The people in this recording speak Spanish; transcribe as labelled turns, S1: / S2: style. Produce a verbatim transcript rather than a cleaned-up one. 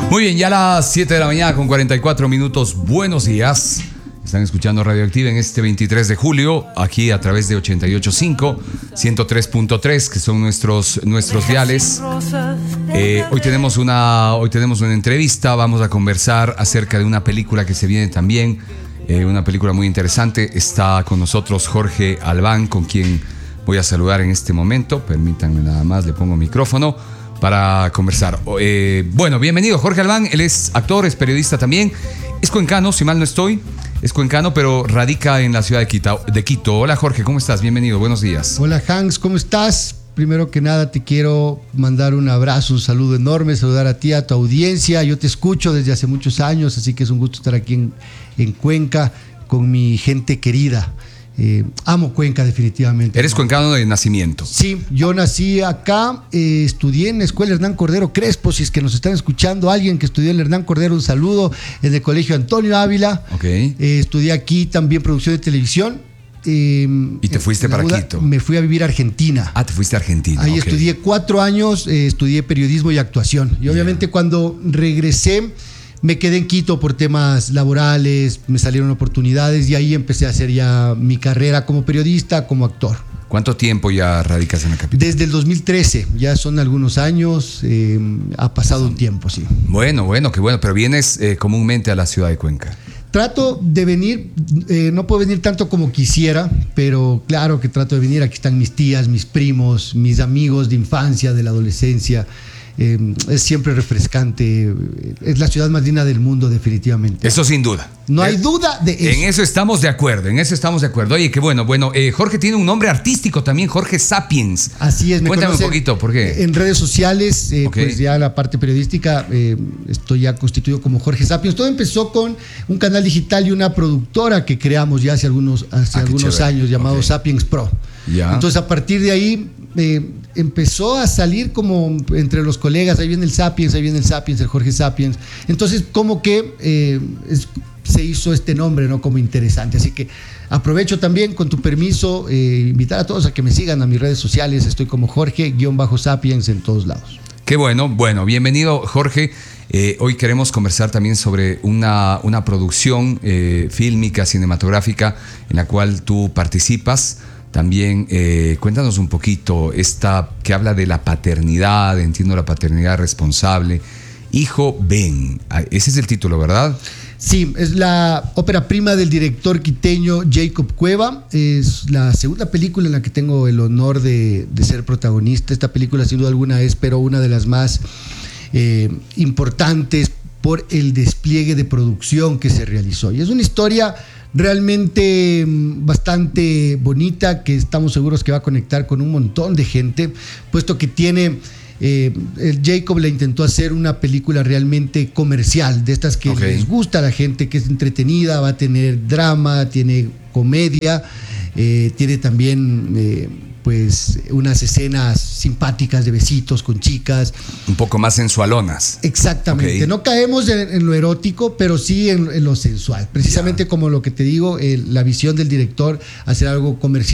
S1: Muy bien, ya a las siete de la mañana con cuarenta y cuatro minutos. Buenos días. Están escuchando Radioactiva en este veintitrés de julio, aquí a través de ochenta y ocho punto cinco, ciento tres punto tres, que son nuestros, nuestros diales. Eh, hoy, tenemos una, hoy tenemos una entrevista, vamos a conversar acerca de una película que se viene también, eh, una película muy interesante. Está con nosotros Jorge Albán, con quien voy a saludar en este momento. Permítanme nada más, le pongo micrófono para conversar. Eh, bueno, bienvenido Jorge Albán, él es actor, es periodista también, es cuencano, si mal no estoy, es cuencano, pero radica en la ciudad de Quito. De Quito. Hola Jorge, ¿cómo estás? Bienvenido, buenos días.
S2: Hola Hans, ¿cómo estás? Primero que nada te quiero mandar un abrazo, un saludo enorme, saludar a ti, a tu audiencia. Yo te escucho desde hace muchos años, así que es un gusto estar aquí en, en Cuenca con mi gente querida. Eh, amo Cuenca definitivamente.
S1: ¿Eres cuencano de nacimiento?
S2: Sí, yo nací acá, eh, estudié en la escuela Hernán Cordero Crespo. Si es que nos están escuchando alguien que estudió en Hernán Cordero, un saludo. En el colegio Antonio Ávila.
S1: Okay.
S2: Eh, estudié aquí también producción de televisión. Eh,
S1: ¿Y te fuiste para
S2: Buda,
S1: Quito?
S2: Me fui a vivir a Argentina.
S1: Ah, te fuiste a Argentina.
S2: Ahí
S1: okay.
S2: estudié cuatro años, eh, estudié periodismo y actuación. Y obviamente yeah. cuando regresé me quedé en Quito por temas laborales, me salieron oportunidades y ahí empecé a hacer ya mi carrera como periodista, como actor.
S1: ¿Cuánto tiempo ya radicas en la capital?
S2: Desde el dos mil trece, ya son algunos años, eh, ha pasado un tiempo, sí.
S1: Bueno, bueno, qué bueno, pero vienes eh, comúnmente a la ciudad de Cuenca.
S2: Trato de venir, eh, no puedo venir tanto como quisiera, pero claro que trato de venir. Aquí están mis tías, mis primos, mis amigos de infancia, de la adolescencia. Eh, es siempre refrescante. Es la ciudad más linda del mundo, definitivamente.
S1: Eso sin duda.
S2: No hay duda de eso.
S1: En eso estamos de acuerdo, en eso estamos de acuerdo. Oye, qué bueno, bueno, eh, Jorge tiene un nombre artístico también, Jorge Sapiens.
S2: Así es. Me
S1: Cuéntame un poquito, ¿por qué?
S2: En redes sociales, eh,
S1: okay.
S2: pues ya la parte periodística, eh, estoy ya constituido como Jorge Sapiens. Todo empezó con un canal digital y una productora que creamos ya hace algunos, hace
S1: ah,
S2: algunos años, llamado okay. Sapiens Pro.
S1: Ya.
S2: Entonces, a partir de ahí, eh, empezó a salir como entre los colegas, ahí viene el Sapiens, ahí viene el Sapiens, el Jorge Sapiens. Entonces, como que eh, es, se hizo este nombre, ¿no? Como interesante. Así que aprovecho también, con tu permiso, eh, invitar a todos a que me sigan a mis redes sociales. Estoy como Jorge-Sapiens en todos lados.
S1: Qué bueno, bueno, bienvenido Jorge. Eh, hoy queremos conversar también sobre una, una producción eh, fílmica, cinematográfica, en la cual tú participas. También eh, cuéntanos un poquito esta que habla de la paternidad, entiendo la paternidad responsable. Hijo, ven. Ese es el título, ¿verdad?
S2: Sí, es la ópera prima del director quiteño Jacob Cueva. Es la segunda película en la que tengo el honor de, de ser protagonista. Esta película, sin duda alguna, es pero una de las más eh, importantes por el despliegue de producción que se realizó. Y es una historia realmente bastante bonita, que estamos seguros que va a conectar con un montón de gente, puesto que tiene, eh, el Jacob le intentó hacer una película realmente comercial, de estas que okay. les gusta a la gente, que es entretenida, va a tener drama, tiene comedia, eh, tiene también eh, pues unas escenas simpáticas de besitos con chicas.
S1: Un poco más sensualonas.
S2: Exactamente. Okay. No caemos en, en lo erótico, pero sí en, en lo sensual. Precisamente yeah. como lo que te digo, eh, la visión del director, hacer algo comercial.